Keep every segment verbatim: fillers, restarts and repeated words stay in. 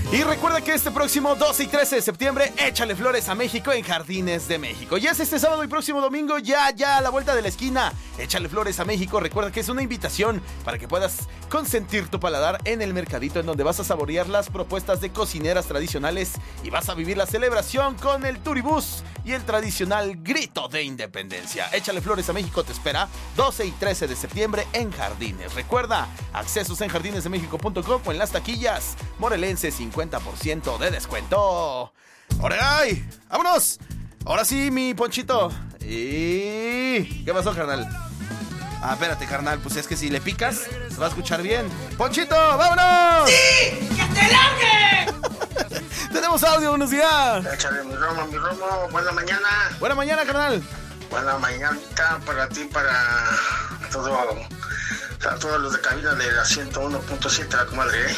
Y recuerda que este próximo doce y trece de septiembre, échale flores a México en Jardines de México. Ya es este sábado y próximo domingo, ya, ya a la vuelta de la esquina. Échale flores a México. Recuerda que es una invitación para que puedas consentir tu paladar en el mercadito, en donde vas a saborear las propuestas de cocineras tradicionales y vas a vivir la celebración con el turibús y el tradicional grito de independencia. Échale flores a México te espera doce y trece de septiembre en Jardines. Recuerda, accesos en jardines de méxico punto com o en las taquillas. Morelense, cincuenta por ciento de descuento. ¡Órale! ¡Vámonos! Ahora sí, mi Ponchito. ¿Y qué pasó, carnal? Ah, espérate, carnal, pues es que si le picas, se va a escuchar bien. ¡Ponchito, vámonos! ¡Sí! ¡Que te largue! Tenemos audio, buenos días. Échale mi romo, mi romo. Buena mañana. Buena mañana, carnal. Buena mañanita para ti, para todo, para todos los de cabina de la ciento uno punto siete, la comadre, ¿eh?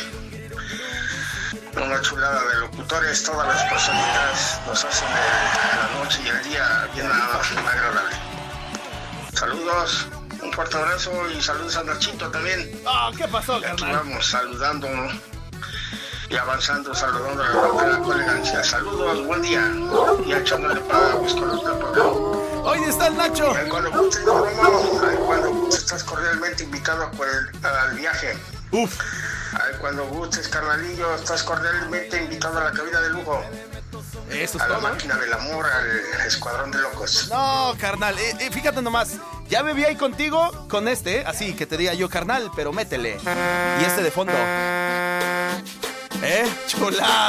Una chulada de locutores, todas las personitas nos hacen el, la noche y el día bien agradable. Saludos, un fuerte abrazo y saludos a Nachito también. Ah, oh, ¿qué pasó, y aquí carnal? vamos saludando y avanzando, saludando a la, a la colegancia. Saludos, buen día. Y echándole para Huiscolotla por acá. Hoy está el Nacho. Ahí cuando gustes, no, Romo. Ahí cuando gustes, estás cordialmente invitado por el, al viaje. Uf. Ahí cuando gustes, carnalillo, estás cordialmente invitado a la cabina de lujo. Eso es a todo. la máquina del amor, al escuadrón de locos. No, carnal, eh, eh, fíjate nomás. Ya bebí ahí contigo con este, eh, así que te diga yo, carnal, pero métele. Y este de fondo. ¿Eh? Chulada.